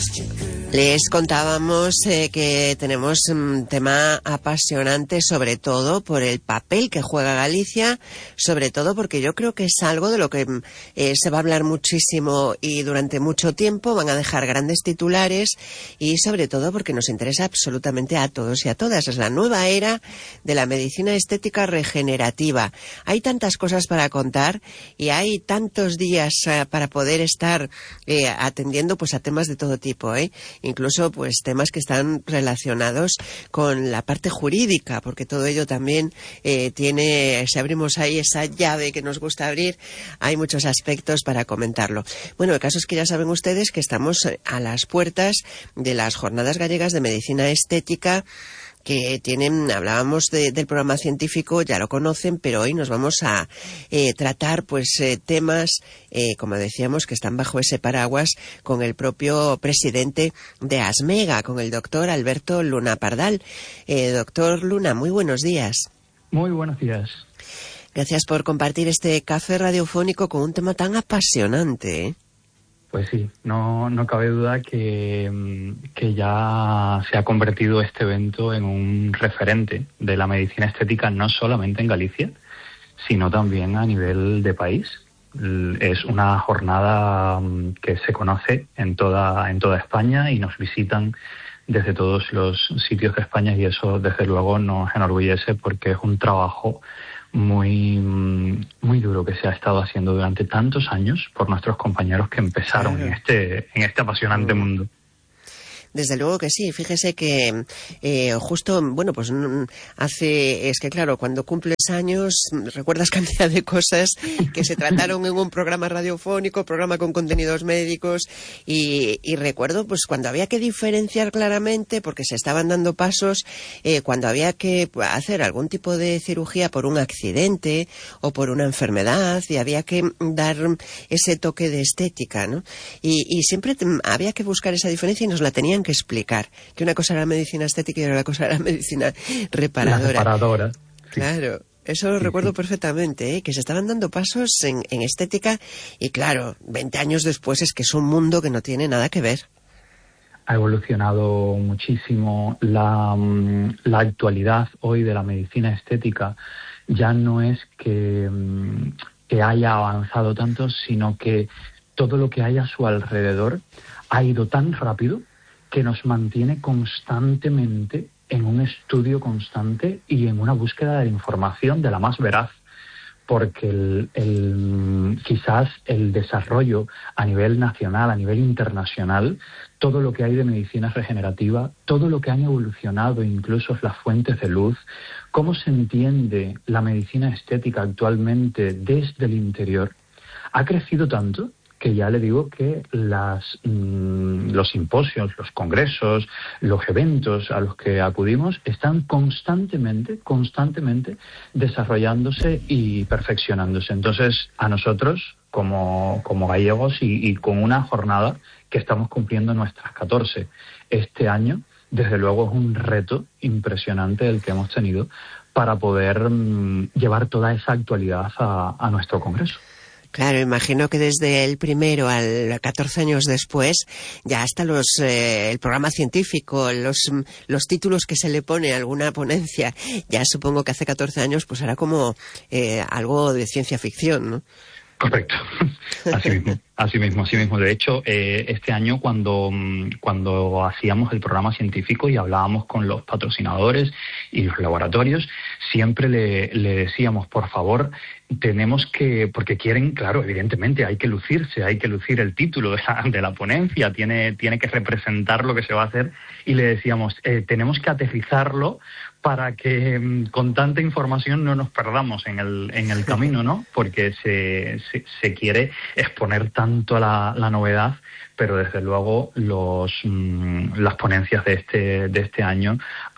Les contábamos que tenemos un tema apasionante, sobre todo por el papel que juega Galicia, sobre todo porque yo creo que es algo de lo que se va a hablar muchísimo y durante mucho tiempo, van a dejar grandes titulares, y sobre todo porque nos interesa absolutamente a todos y a todas. Es la nueva era de la medicina estética regenerativa. Hay tantas cosas para contar y hay tantos días para poder estar atendiendo pues a temas de todo tipo, incluso pues temas que están relacionados con la parte jurídica, porque todo ello también tiene, si abrimos ahí esa llave que nos gusta abrir, hay muchos aspectos para comentarlo. Bueno, el caso es que ya saben ustedes que estamos a las puertas de las Jornadas Gallegas de Medicina Estética, que tienen, hablábamos del programa científico, ya lo conocen, pero hoy nos vamos a tratar pues temas, como decíamos, que están bajo ese paraguas con el propio presidente de ASMEGA, con el doctor Alberto Luna Pardal. Doctor Luna, muy buenos días. Muy buenos días. Gracias por compartir este café radiofónico con un tema tan apasionante, Pues sí, no cabe duda que ya se ha convertido este evento en un referente de la medicina estética, no solamente en Galicia, sino también a nivel de país. Es una jornada que se conoce en toda España y nos visitan desde todos los sitios de España, y eso desde luego nos enorgullece porque es un trabajo muy duro que se ha estado haciendo durante tantos años por nuestros compañeros que empezaron en este apasionante mundo. Desde luego que sí. Fíjese que justo, bueno, pues es que claro, cuando cumples años recuerdas cantidad de cosas que se trataron en un programa radiofónico, programa con contenidos médicos, y recuerdo pues cuando había que diferenciar claramente, porque se estaban dando pasos, cuando había que hacer algún tipo de cirugía por un accidente o por una enfermedad, y había que dar ese toque de estética, ¿no? Y siempre había que buscar esa diferencia y nos la tenían que explicar, que una cosa era medicina estética y otra cosa era medicina reparadora. La reparadora. Claro, eso lo recuerdo perfectamente, que se estaban dando pasos en estética, y claro, 20 años después es que es un mundo que no tiene nada que ver. Ha evolucionado muchísimo. La actualidad hoy de la medicina estética ya no es que haya avanzado tanto, sino que todo lo que hay a su alrededor ha ido tan rápido que nos mantiene constantemente en un estudio constante y en una búsqueda de información de la más veraz, porque quizás el desarrollo a nivel nacional, a nivel internacional, todo lo que hay de medicina regenerativa, todo lo que han evolucionado incluso las fuentes de luz, cómo se entiende la medicina estética actualmente desde el interior, ha crecido tanto que ya le digo que los simposios, los congresos, los eventos a los que acudimos están constantemente desarrollándose y perfeccionándose. Entonces, a nosotros, como gallegos y con una jornada que estamos cumpliendo nuestras 14 este año, desde luego es un reto impresionante el que hemos tenido para poder llevar toda esa actualidad a nuestro congreso. Claro, imagino que desde el primero al 14 años después, ya hasta el programa científico, los títulos que se le pone a alguna ponencia, ya supongo que hace 14 años pues era como algo de ciencia ficción, ¿no? Correcto, así mismo. De hecho, este año cuando hacíamos el programa científico y hablábamos con los patrocinadores y los laboratorios, siempre le decíamos, por favor, tenemos que, porque quieren, claro, evidentemente hay que lucir el título de la ponencia, tiene que representar lo que se va a hacer, y le decíamos, tenemos que aterrizarlo para que con tanta información no nos perdamos en el camino, ¿no? Porque se quiere exponer tanto la novedad, pero desde luego las ponencias de este año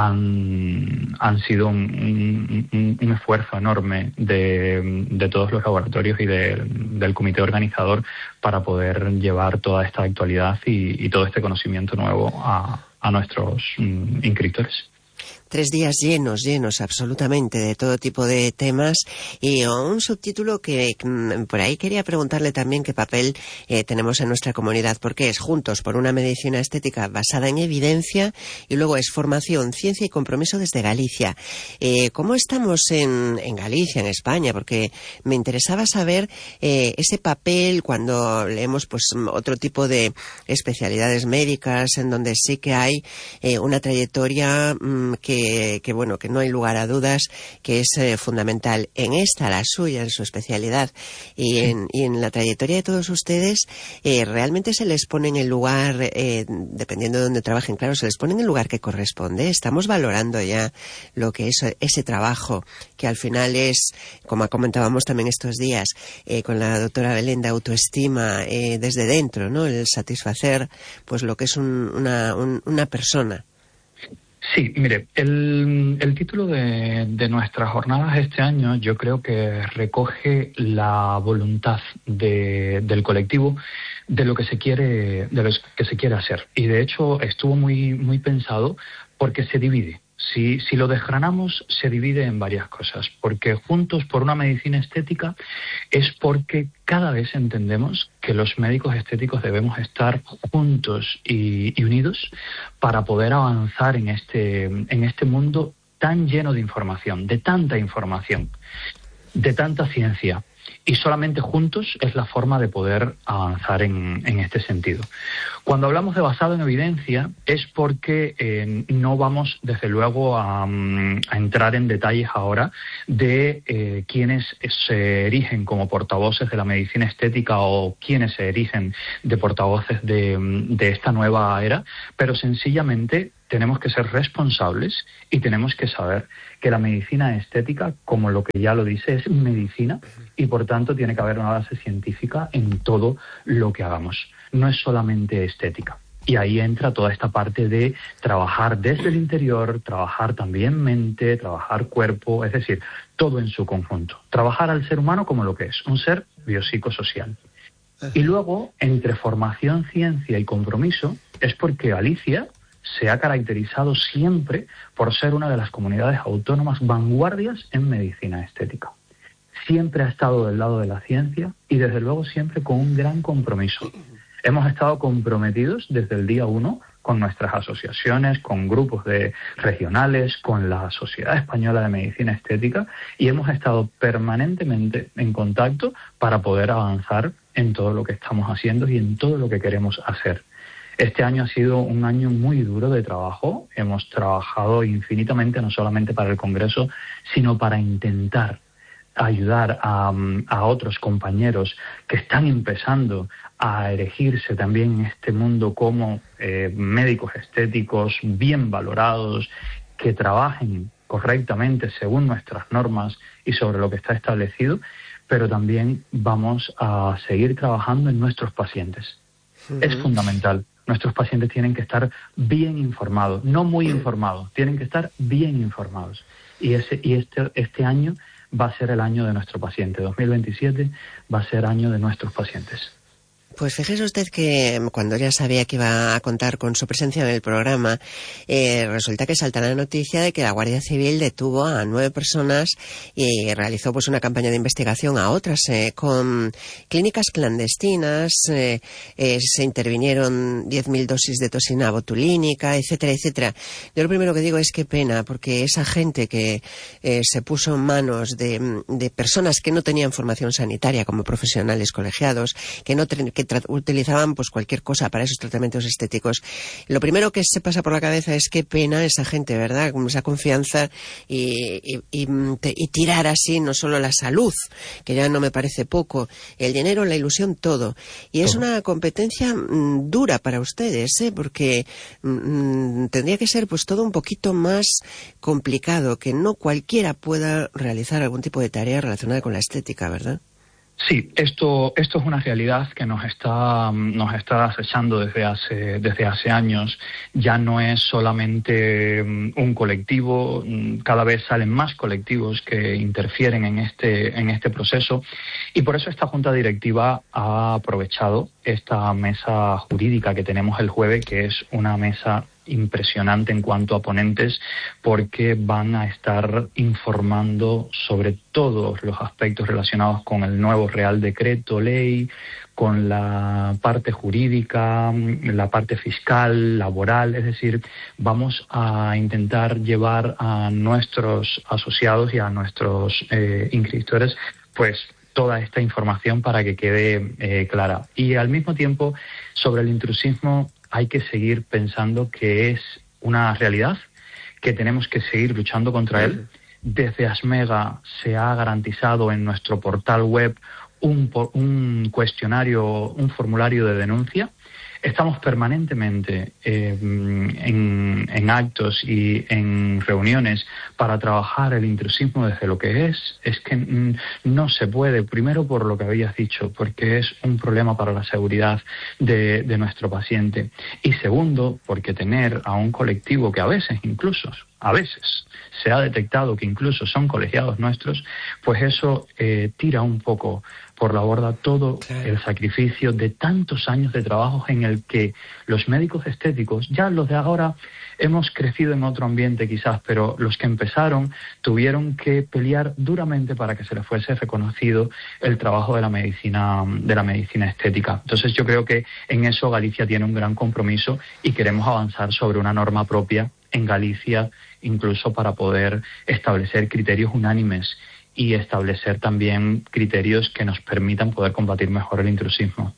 han sido un esfuerzo enorme de todos los laboratorios y del comité organizador para poder llevar toda esta actualidad y todo este conocimiento nuevo a nuestros inscriptores. 3 días llenos absolutamente de todo tipo de temas, y un subtítulo que por ahí quería preguntarle también qué papel tenemos en nuestra comunidad, porque es Juntos por una medicina estética basada en evidencia, y luego es Formación, Ciencia y Compromiso desde Galicia. ¿Cómo estamos en Galicia, en España? Porque me interesaba saber ese papel cuando leemos pues otro tipo de especialidades médicas en donde sí que hay una trayectoria que no hay lugar a dudas que es fundamental. En esta, la suya, en su especialidad y en la trayectoria de todos ustedes, realmente se les pone en el lugar, dependiendo de donde trabajen, claro, se les pone en el lugar que corresponde. Estamos valorando ya lo que es ese trabajo, que al final es, como comentábamos también estos días con la doctora Belén, de autoestima desde dentro, ¿no? El satisfacer pues lo que es una persona. Sí, mire, el título de nuestras jornadas este año yo creo que recoge la voluntad del colectivo de lo que se quiere hacer. Y de hecho estuvo muy pensado porque se divide. Si lo desgranamos, se divide en varias cosas, porque Juntos por una medicina estética es porque cada vez entendemos que los médicos estéticos debemos estar juntos y unidos para poder avanzar en este mundo tan lleno de información, de tanta ciencia. Y solamente juntos es la forma de poder avanzar en este sentido. Cuando hablamos de basado en evidencia es porque no vamos, desde luego, a entrar en detalles ahora de quienes se erigen como portavoces de la medicina estética o quienes se erigen de portavoces de esta nueva era, pero sencillamente tenemos que ser responsables y tenemos que saber que la medicina estética, como lo que ya lo dice, es medicina y por tanto tiene que haber una base científica en todo lo que hagamos. No es solamente estética. Y ahí entra toda esta parte de trabajar desde el interior, trabajar también mente, trabajar cuerpo, es decir, todo en su conjunto. Trabajar al ser humano como lo que es, un ser biopsicosocial. Y luego, entre formación, ciencia y compromiso, es porque Galicia se ha caracterizado siempre por ser una de las comunidades autónomas vanguardias en medicina estética. Siempre ha estado del lado de la ciencia y desde luego siempre con un gran compromiso. Hemos estado comprometidos desde el día 1 con nuestras asociaciones, con grupos regionales, con la Sociedad Española de Medicina Estética, y hemos estado permanentemente en contacto para poder avanzar en todo lo que estamos haciendo y en todo lo que queremos hacer. Este año ha sido un año muy duro de trabajo. Hemos trabajado infinitamente, no solamente para el Congreso, sino para intentar ayudar a otros compañeros que están empezando a erigirse también en este mundo como médicos estéticos bien valorados, que trabajen correctamente según nuestras normas y sobre lo que está establecido, pero también vamos a seguir trabajando en nuestros pacientes. Es fundamental. Nuestros pacientes tienen que estar bien informados, no muy informados, tienen que estar bien informados. Y este año va a ser el año de nuestro paciente. 2027 va a ser año de nuestros pacientes. Pues fíjese usted que cuando ya sabía que iba a contar con su presencia en el programa, resulta que salta la noticia de que la Guardia Civil detuvo a 9 personas y realizó pues una campaña de investigación a otras con clínicas clandestinas, se intervinieron 10.000 dosis de toxina botulínica, etcétera, etcétera. Yo lo primero que digo es qué pena, porque esa gente que se puso en manos de personas que no tenían formación sanitaria como profesionales colegiados, que utilizaban pues cualquier cosa para esos tratamientos estéticos. Lo primero que se pasa por la cabeza es qué pena esa gente, ¿verdad? Con esa confianza y tirar así no solo la salud, que ya no me parece poco, el dinero, la ilusión, todo. Y es una competencia dura para ustedes, porque tendría que ser pues todo un poquito más complicado, que no cualquiera pueda realizar algún tipo de tarea relacionada con la estética, ¿verdad? Sí, esto es una realidad que nos está acechando desde hace años. Ya no es solamente un colectivo, cada vez salen más colectivos que interfieren en este proceso, y por eso esta Junta Directiva ha aprovechado esta mesa jurídica que tenemos el jueves, que es una mesa impresionante en cuanto a ponentes, porque van a estar informando sobre todos los aspectos relacionados con el nuevo Real Decreto Ley, con la parte jurídica, la parte fiscal, laboral. Es decir, vamos a intentar llevar a nuestros asociados y a nuestros inscriptores pues toda esta información para que quede clara. Y al mismo tiempo, sobre el intrusismo hay que seguir pensando que es una realidad, que tenemos que seguir luchando contra él. Desde ASMEGA se ha garantizado en nuestro portal web un cuestionario, un formulario de denuncia. Estamos permanentemente en actos y en reuniones para trabajar el intrusismo desde lo que es que no se puede, primero por lo que habías dicho, porque es un problema para la seguridad de nuestro paciente, y segundo, porque tener a un colectivo que a veces se ha detectado que incluso son colegiados nuestros, pues eso tira un poco por la borda todo el sacrificio de tantos años de trabajo en el que los médicos estéticos, ya los de ahora hemos crecido en otro ambiente quizás, pero los que empezaron tuvieron que pelear duramente para que se les fuese reconocido el trabajo de la medicina estética. Entonces yo creo que en eso Galicia tiene un gran compromiso y queremos avanzar sobre una norma propia en Galicia, incluso para poder establecer criterios unánimes y establecer también criterios que nos permitan poder combatir mejor el intrusismo.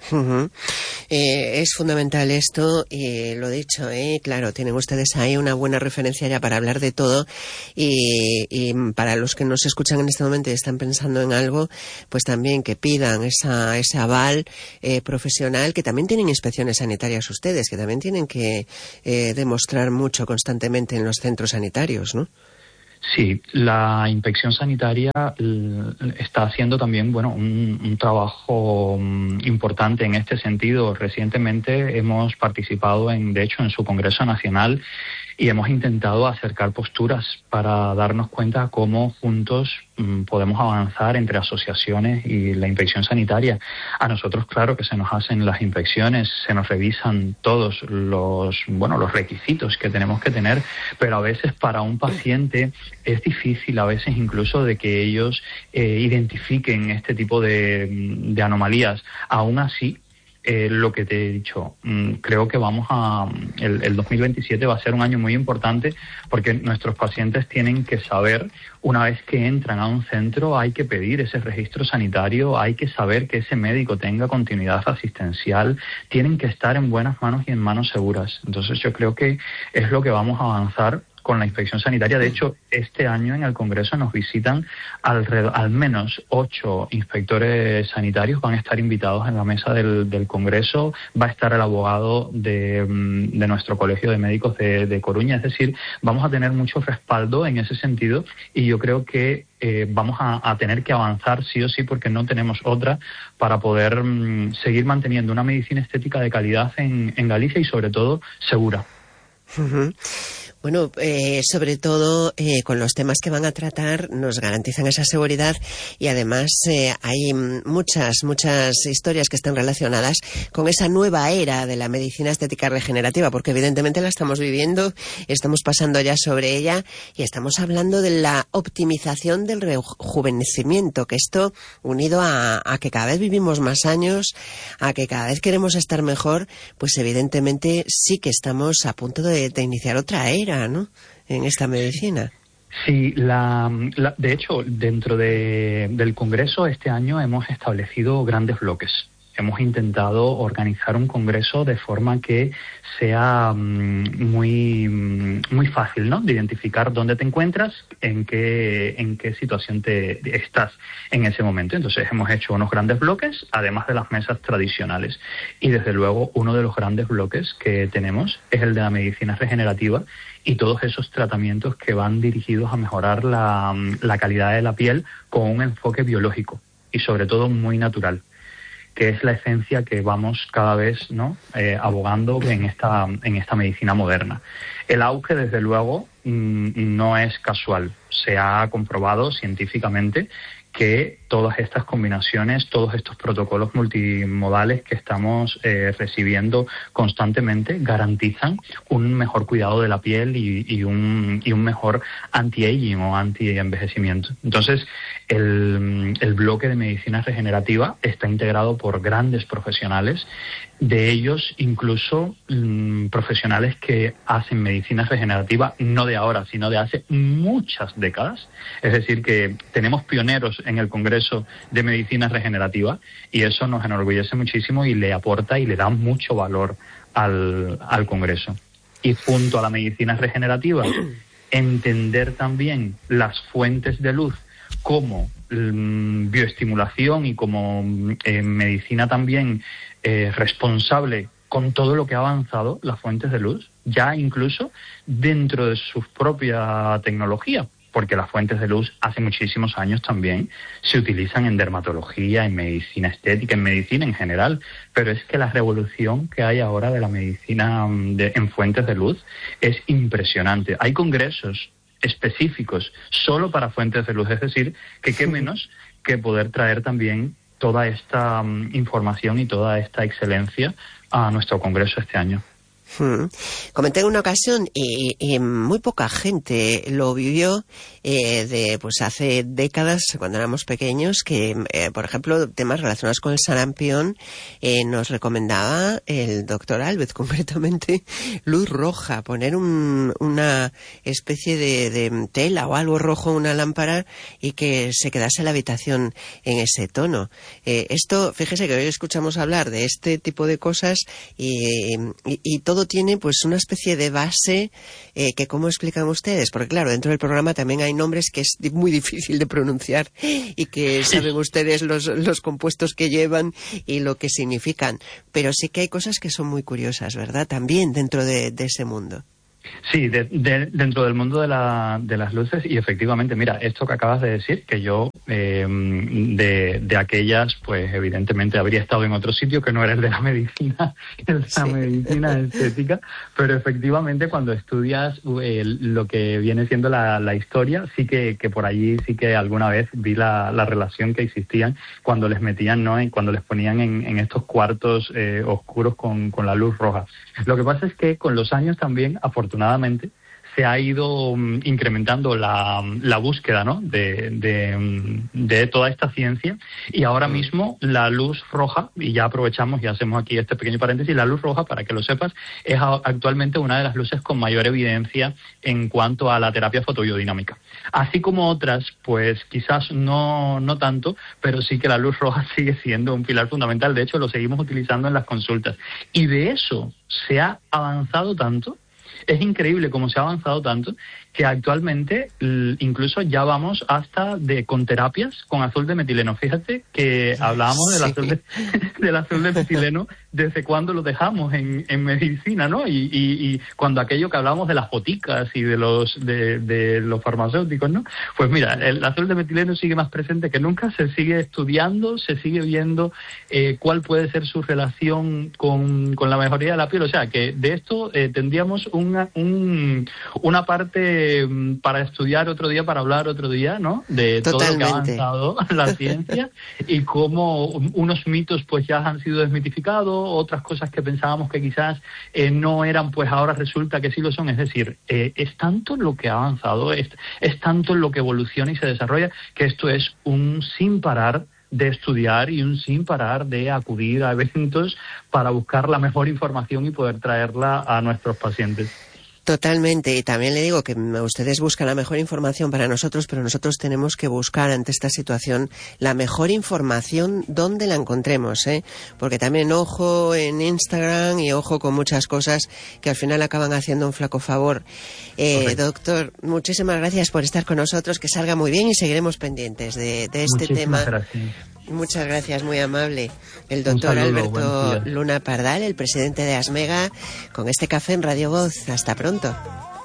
Es fundamental esto, y lo dicho, claro, tienen ustedes ahí una buena referencia ya para hablar de todo, y para los que nos escuchan en este momento y están pensando en algo, pues también que pidan ese aval profesional, que también tienen inspecciones sanitarias ustedes, que también tienen que demostrar mucho constantemente en los centros sanitarios, ¿no? Sí, la inspección sanitaria está haciendo también, un trabajo importante en este sentido. Recientemente hemos participado de hecho, en su Congreso Nacional, y hemos intentado acercar posturas para darnos cuenta cómo juntos podemos avanzar entre asociaciones y la inspección sanitaria. A nosotros, claro, que se nos hacen las inspecciones, se nos revisan todos los requisitos que tenemos que tener, pero a veces para un paciente es difícil, a veces incluso, de que ellos identifiquen este tipo de anomalías. Aún así, lo que te he dicho, creo que el 2027 va a ser un año muy importante, porque nuestros pacientes tienen que saber, una vez que entran a un centro, hay que pedir ese registro sanitario, hay que saber que ese médico tenga continuidad asistencial, tienen que estar en buenas manos y en manos seguras. Entonces yo creo que es lo que vamos a avanzar con la inspección sanitaria. De hecho, este año en el Congreso nos visitan al menos 8 inspectores sanitarios. Van a estar invitados en la mesa del Congreso. Va a estar el abogado de nuestro Colegio de Médicos de Coruña. Es decir, vamos a tener mucho respaldo en ese sentido, y yo creo que vamos a tener que avanzar sí o sí, porque no tenemos otra, para poder seguir manteniendo una medicina estética de calidad en Galicia, y sobre todo segura. Bueno, sobre todo con los temas que van a tratar nos garantizan esa seguridad, y además hay muchas historias que están relacionadas con esa nueva era de la medicina estética regenerativa, porque evidentemente la estamos viviendo, estamos pasando ya sobre ella, y estamos hablando de la optimización del rejuvenecimiento, que esto, unido a que cada vez vivimos más años, a que cada vez queremos estar mejor, pues evidentemente sí que estamos a punto de iniciar otra era, ¿no?, en esta medicina. Sí, de hecho, dentro del Congreso este año hemos establecido grandes bloques. Hemos intentado organizar un congreso de forma que sea muy fácil, ¿no?, de identificar dónde te encuentras, en qué situación estás en ese momento. Entonces hemos hecho unos grandes bloques, además de las mesas tradicionales. Y desde luego uno de los grandes bloques que tenemos es el de la medicina regenerativa, y todos esos tratamientos que van dirigidos a mejorar la calidad de la piel con un enfoque biológico y sobre todo muy natural, que es la esencia que vamos cada vez, ¿no?, abogando en esta medicina moderna. El auge, desde luego, no es casual. Se ha comprobado científicamente que todas estas combinaciones, todos estos protocolos multimodales que estamos recibiendo constantemente garantizan un mejor cuidado de la piel y un mejor anti-aging o anti-envejecimiento. Entonces, el bloque de medicina regenerativa está integrado por grandes profesionales, de ellos incluso profesionales que hacen medicina regenerativa no de ahora, sino de hace muchas décadas. Es decir, que tenemos pioneros en el Congreso de Medicina Regenerativa y eso nos enorgullece muchísimo y le aporta y le da mucho valor al Congreso. Y junto a la medicina regenerativa, entender también las fuentes de luz como bioestimulación y como medicina también responsable con todo lo que ha avanzado las fuentes de luz, ya incluso dentro de su propia tecnología, porque las fuentes de luz hace muchísimos años también se utilizan en dermatología, en medicina estética, en medicina en general, pero es que la revolución que hay ahora de la medicina en fuentes de luz es impresionante. Hay congresos específicos solo para fuentes de luz, es decir, que qué menos que poder traer también toda esta información y toda esta excelencia a nuestro congreso este año. Comenté en una ocasión y muy poca gente lo vivió pues hace décadas cuando éramos pequeños que por ejemplo temas relacionados con el sarampión nos recomendaba el doctor Alves, concretamente luz roja, poner una especie de tela o algo rojo en una lámpara y que se quedase la habitación en ese tono. Esto, fíjese que hoy escuchamos hablar de este tipo de cosas y todo tiene pues una especie de base que ¿cómo explican ustedes? Porque claro, dentro del programa también hay nombres que es muy difícil de pronunciar y que saben ustedes los compuestos que llevan y lo que significan, pero sí que hay cosas que son muy curiosas, ¿verdad? También dentro de ese mundo. Sí, dentro del mundo de las luces, y efectivamente, mira, esto que acabas de decir, que yo de aquellas, pues evidentemente habría estado en otro sitio que no era el de la medicina, medicina estética, pero efectivamente cuando estudias lo que viene siendo la historia, sí que por allí sí que alguna vez vi la relación que existían cuando les metían, ¿no? Y cuando les ponían en estos cuartos oscuros con la luz roja. Lo que pasa es que con los años también, afortunadamente, se ha ido incrementando la búsqueda, ¿no? de toda esta ciencia, y ahora mismo la luz roja, y ya aprovechamos y hacemos aquí este pequeño paréntesis, la luz roja, para que lo sepas, es actualmente una de las luces con mayor evidencia en cuanto a la terapia fotobiodinámica. Así como otras, pues quizás no tanto, pero sí que la luz roja sigue siendo un pilar fundamental. De hecho, lo seguimos utilizando en las consultas. Y de eso se ha avanzado tanto. Es increíble cómo se ha avanzado tanto que actualmente incluso ya vamos hasta con terapias con azul de metileno. Fíjate que hablábamos del azul de metileno desde cuando lo dejamos en medicina, ¿no? Y cuando aquello que hablábamos de las boticas y de los farmacéuticos, ¿no? Pues mira, el azul de metileno sigue más presente que nunca, se sigue estudiando, se sigue viendo cuál puede ser su relación con la mejoría de la piel. O sea, que de esto tendríamos una parte para estudiar otro día, para hablar otro día, ¿no? De Totalmente. todo lo que ha avanzado la ciencia y cómo unos mitos pues ya han sido desmitificados, otras cosas que pensábamos que quizás no eran, pues ahora resulta que sí lo son. Es decir, es tanto lo que ha avanzado, es tanto lo que evoluciona y se desarrolla, que esto es un sin parar de estudiar y un sin parar de acudir a eventos para buscar la mejor información y poder traerla a nuestros pacientes. Totalmente, y también le digo que ustedes buscan la mejor información para nosotros, pero nosotros tenemos que buscar ante esta situación la mejor información donde la encontremos, porque también ojo en Instagram y ojo con muchas cosas que al final acaban haciendo un flaco favor. Doctor, muchísimas gracias por estar con nosotros, que salga muy bien y seguiremos pendientes de este tema. Gracias. Muchas gracias, muy amable. El doctor Alberto Luna Pardal, el presidente de ASMEGA, con este café en Radio Voz. Hasta pronto.